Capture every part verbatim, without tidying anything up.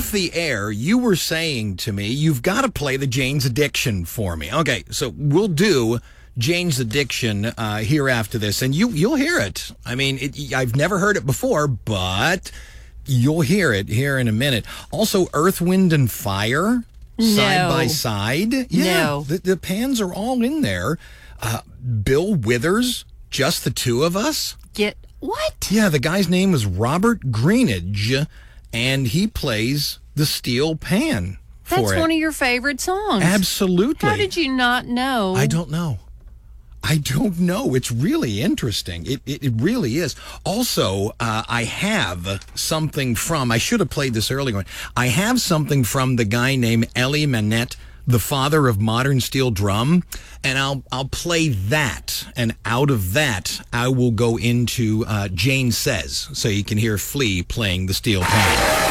off the air, you were saying to me, you've got to play the Jane's Addiction for me. Okay, so we'll do Jane's Addiction uh, here after this, and you, you'll hear it. I mean, it, I've never heard it before, but you'll hear it here in a minute. Also, Earth, Wind, and Fire, no. side by side. Yeah, no. the, the Pans are all in there. Uh, Bill Withers, Just the Two of Us. Get what? Yeah, the guy's name is Robert Greenidge, and he plays the steel pan for That's it. one of your favorite songs. Absolutely. How did you not know? I don't know. I don't know. It's really interesting. It it, it really is. Also, uh, I have something from, I should have played this earlier. I have something from the guy named Elie Manette, the father of modern steel drum, and I'll I'll play that, and out of that, I will go into uh, Jane Says, so you can hear Flea playing the steel pan.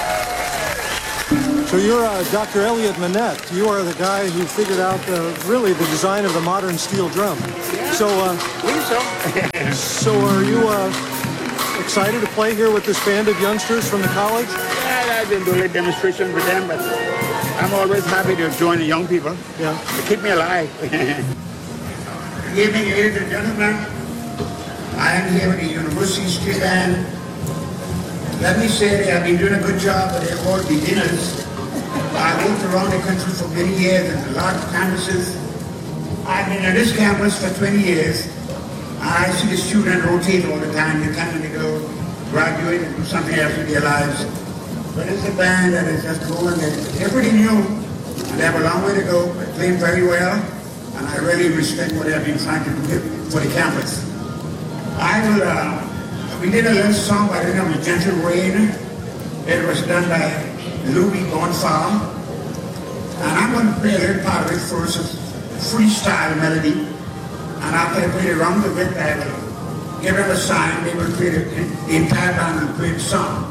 So you're uh, Doctor Elliot Manette. You are the guy who figured out uh, really the design of the modern steel drum. Yeah, so, uh, I so. so are you uh, excited to play here with this band of youngsters from the college? Yeah, I've been doing a demonstration with them, but I'm always happy to join the young people. Yeah. To keep me alive. Good evening, ladies and gentlemen. I am here with the University Street Band. Let me say they have been doing a good job, but they're all beginners. I moved around the country for many years and a lot of campuses. I've been at this campus for twenty years. I see the students rotate all the time. They come and they go, graduate and do something else with their lives. But it's a band that is just growing. They're pretty new, and they have a long way to go, but playing very well. And I really respect what they've been trying to do for the campus. I will, uh, we did a little song by the name of Gentle Rain. It was done by Louis Bonfall. And I'm going to play a little part of it first, a freestyle melody. And after I play the rhythm of it, I will give them a sign. They will play the, the entire band and play the song.